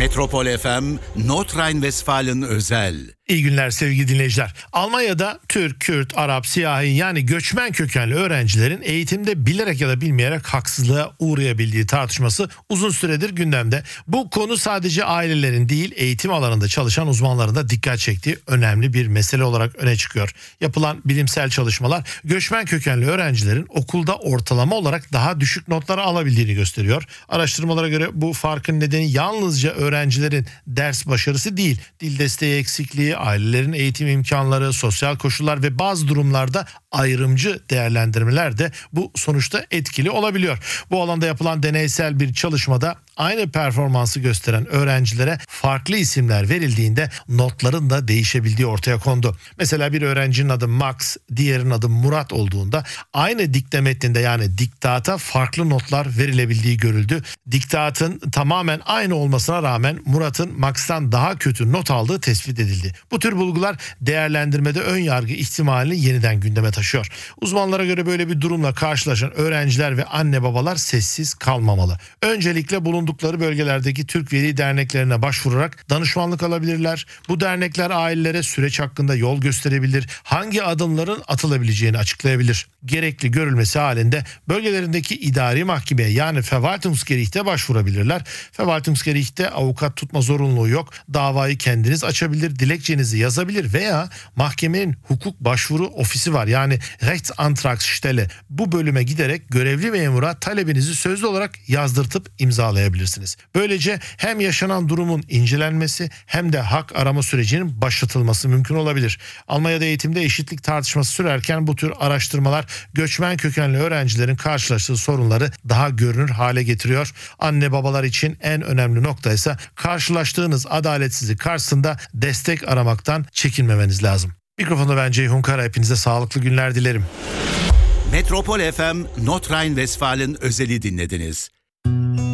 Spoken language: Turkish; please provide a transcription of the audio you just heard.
Metropol FM, Nordrhein-Westfalen özel. İyi günler sevgili dinleyiciler. Almanya'da Türk, Kürt, Arap, siyahi yani göçmen kökenli öğrencilerin eğitimde bilerek ya da bilmeyerek haksızlığa uğrayabildiği tartışması uzun süredir gündemde. Bu konu sadece ailelerin değil, eğitim alanında çalışan uzmanların da dikkat çektiği önemli bir mesele olarak öne çıkıyor. Yapılan bilimsel çalışmalar göçmen kökenli öğrencilerin okulda ortalama olarak daha düşük notlar alabildiğini gösteriyor. Araştırmalara göre bu farkın nedeni yalnızca öğrencilerin ders başarısı değil, dil desteği eksikliği, ailelerin eğitim imkanları, sosyal koşullar ve bazı durumlarda ayrımcı değerlendirmeler de bu sonuçta etkili olabiliyor. Bu alanda yapılan deneysel bir çalışmada aynı performansı gösteren öğrencilere farklı isimler verildiğinde notların da değişebildiği ortaya kondu. Mesela bir öğrencinin adı Max, diğerinin adı Murat olduğunda aynı dikte metninde yani diktata farklı notlar verilebildiği görüldü. Diktatın tamamen aynı olmasına rağmen Murat'ın Max'tan daha kötü not aldığı tespit edildi. Bu tür bulgular değerlendirmede ön yargı ihtimalini yeniden gündeme taşıyor. Uzmanlara göre böyle bir durumla karşılaşan öğrenciler ve anne babalar sessiz kalmamalı. Öncelikle bulundukları bölgelerdeki Türk Veli derneklerine başvurarak danışmanlık alabilirler. Bu dernekler ailelere süreç hakkında yol gösterebilir, hangi adımların atılabileceğini açıklayabilir. Gerekli görülmesi halinde bölgelerindeki idari mahkemeye yani Verwaltungsgericht'e başvurabilirler. Verwaltungsgericht'te avukat tutma zorunluluğu yok. Davayı kendiniz açabilir, dilekçenizi yazabilir veya mahkemenin hukuk başvuru ofisi var yani Rechtsantragsstelle. Bu bölüme giderek görevli memura talebinizi sözlü olarak yazdırtıp imzalayabilirsiniz. Böylece hem yaşanan durumun incelenmesi hem de hak arama sürecinin başlatılması mümkün olabilir. Almanya'da eğitimde eşitlik tartışması sürerken bu tür araştırmalar göçmen kökenli öğrencilerin karşılaştığı sorunları daha görünür hale getiriyor. Anne babalar için en önemli nokta ise karşılaştığınız adaletsizlik karşısında destek aramaktan çekinmemeniz lazım. Mikrofonda ben Ceyhun Kara, hepinize sağlıklı günler dilerim. Metropol FM, Nordrhein-Westfalen özeli dinlediniz.